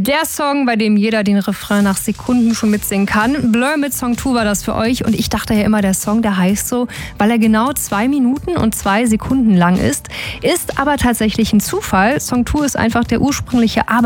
Der Song, bei dem jeder den Refrain nach Sekunden schon mitsingen kann. Blur mit Song 2 war das für euch. Und ich dachte ja immer, der Song, der heißt so, weil er genau 2 Minuten und 2 Sekunden lang ist. Ist aber tatsächlich ein Zufall. Song 2 ist einfach der ursprüngliche